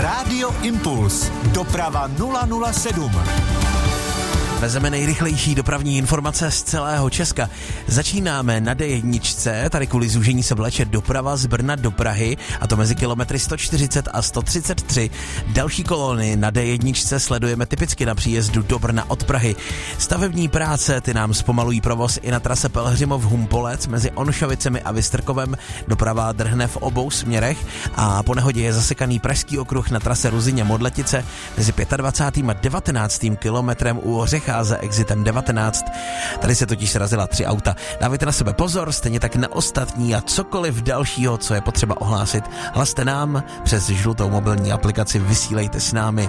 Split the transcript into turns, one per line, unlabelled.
Rádio Impuls. Doprava 007.
Vezeme nejrychlejší dopravní informace z celého Česka. Začínáme na D1, tady kvůli zúžení se vleče doprava z Brna do Prahy, a to mezi kilometry 140 a 133. Další kolony na D1 sledujeme typicky na příjezdu do Brna od Prahy. Stavební práce, ty nám zpomalují provoz i na trase Pelhřimov-Humpolec mezi Onšovicemi a Vystrkovem. Doprava drhne v obou směrech a po nehodě je zasekaný pražský okruh na trase Ruzyně-Modletice mezi 25. a 19. kilometrem u Ořecha za exitem 19. Tady se totiž srazila 3 auta. Dávejte na sebe pozor, stejně tak na ostatní a cokoliv dalšího, co je potřeba ohlásit. Hlaste nám přes žlutou mobilní aplikaci, vysílejte s námi.